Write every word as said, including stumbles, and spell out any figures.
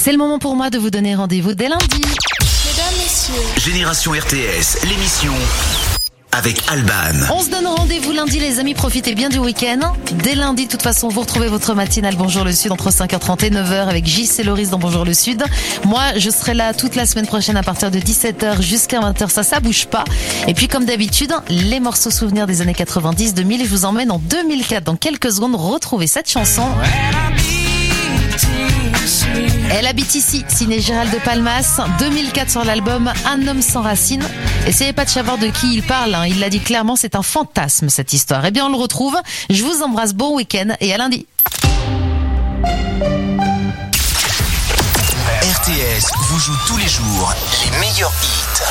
C'est le moment pour moi de vous donner rendez-vous dès lundi. Mesdames, messieurs. Génération R T S, l'émission avec Alban. On se donne rendez-vous lundi les amis, profitez bien du week-end. Dès lundi, de toute façon, vous retrouvez votre matinale Bonjour le Sud entre cinq heures trente et neuf heures avec J C Loris dans Bonjour le Sud. Moi, je serai là toute la semaine prochaine à partir de dix-sept heures jusqu'à vingt heures, ça, ça bouge pas. Et puis comme d'habitude, les morceaux souvenirs des années quatre-vingt-dix, deux mille, et je vous emmène en deux mille quatre dans quelques secondes retrouver cette chanson. Elle habite ici, signé Gérald de Palmas, deux mille quatre sur l'album Un homme sans racines. Essayez pas de savoir de qui il parle, hein. Il l'a dit clairement, c'est un fantasme cette histoire. Eh bien on le retrouve, je vous embrasse, bon week-end et à lundi. R T S vous joue tous les jours les meilleurs hits.